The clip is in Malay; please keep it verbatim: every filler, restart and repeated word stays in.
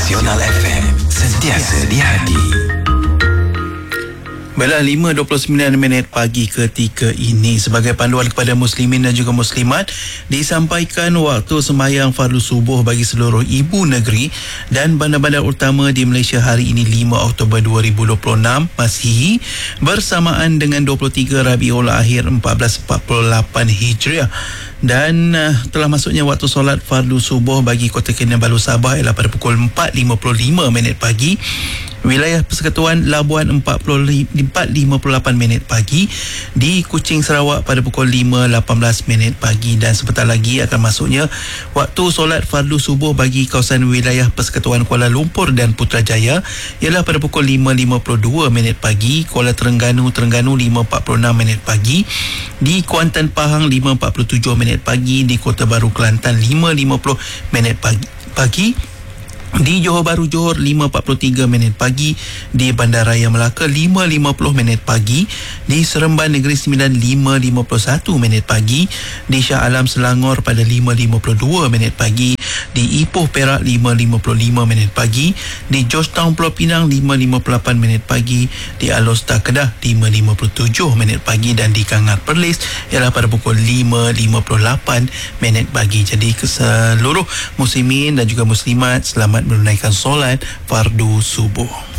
Nasional F M, sentiasa di hati. Baiklah, lima dua puluh sembilan minit pagi ketika ini, sebagai panduan kepada muslimin dan juga muslimat, disampaikan waktu sembahyang fardu subuh bagi seluruh ibu negeri dan bandar-bandar utama di Malaysia hari ini lima Oktober dua ribu dua puluh enam Masihi, bersamaan dengan dua puluh tiga Rabiul Akhir seribu empat ratus empat puluh lapan Hijriah. Dan uh, telah masuknya waktu solat fardu subuh bagi Kota Kinabalu Sabah ialah pada pukul empat lima puluh lima minit pagi. Wilayah Persekutuan Labuan empat lima puluh lapan minit pagi. Di Kuching Sarawak pada pukul lima lapan belas minit pagi. Dan sebentar lagi akan masuknya waktu solat fardu subuh bagi kawasan wilayah Persekutuan Kuala Lumpur dan Putrajaya ialah pada pukul lima lima puluh dua minit pagi. Kuala Terengganu Terengganu lima empat puluh enam minit pagi. Di Kuantan Pahang lima empat puluh tujuh minit pagi. Di Kota Baru Kelantan lima lima puluh minit pagi. pagi. Di Johor Bahru Johor lima empat puluh tiga minit pagi. Di Bandaraya Melaka lima lima puluh minit pagi. Di Seremban Negeri Sembilan lima lima puluh satu minit pagi. Di Shah Alam Selangor pada lima lima puluh dua minit pagi. Di Ipoh Perak lima lima puluh lima minit pagi. Di Georgetown Pulau Pinang lima lima puluh lapan minit pagi. Di Alor-Star Kedah lima lima puluh tujuh minit pagi. Dan di Kangar Perlis ialah pada pukul lima lima puluh lapan minit pagi. Jadi ke seluruh muslimin dan juga muslimat, selamat menunaikan solat fardu subuh.